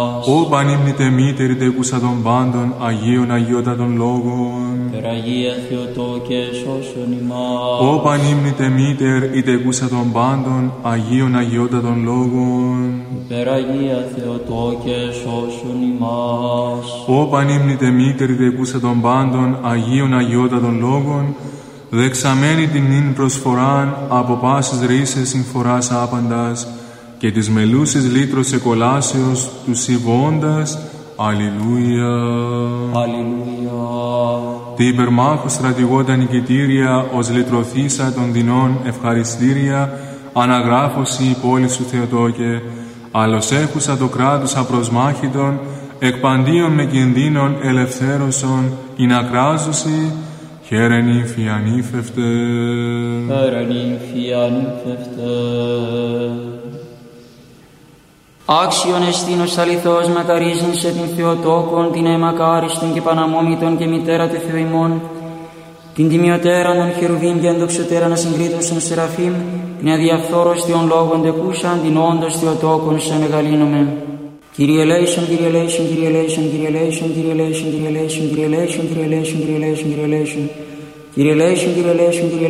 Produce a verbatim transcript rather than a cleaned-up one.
Ω πανύμνητε μήτερη τεκούσα των πάντων, Αγίων Αγιότατων Λόγων. Περαγία Θεοτόκε σώσον ημάς. Ω πανύμνητε μήτερ η τεκούσα των πάντων, Αγίων Αγιότατων Λόγων. Περαγία Θεοτόκε σώσον ημάς. Ω πανύμνητε μήτερ η τεκούσα των πάντων, Αγίων Αγιότατων Λόγων, δεξαμένη την νυν προσφοράν από πάσης ρίσες συμφοράς άπαντας, και της μελούσης λύτρος εκολάσεως του συμβώντας. Αλληλούια. Αλληλούια. Τη υπερμάχου στρατηγώτα νικητήρια, ως λυτρωθήσα των δεινών ευχαριστήρια, αναγράφωση η πόλη σου Θεοτόκε, άλλος έχουσα το κράτος απροσμάχητον, εκπαντίον με κινδύνων ελευθέρωσον, ειν ακράζωση, χαίρεν ύμφη ανήφευτε. Χαίρεν ύμφη ανήφευτε. Άξιον εστίνος αληθώς μακαρίζειν σε την Θεοτόκον, την αιμακάριστον και παναμόμητον και μητέρα του Θεού ημών, την τιμιωτέραν των χερουβίμ και ενδοξωτέραν ασυγκρίτωσον σεραφείμ, την αδιαφθόρος Θεών λόγων τεκούσαν, την όντως Θεοτόκον σε μεγαλύνομαι. Kyrie eleison, Kyrie eleison, Kyrie eleison, Kyrie eleison, Kyrie eleison, Kyrie eleison, Kyrie eleison, Kyrie eleison, Kyrie eleison, Kyrie eleison, Kyrie eleison, Kyrie eleison, Kyrie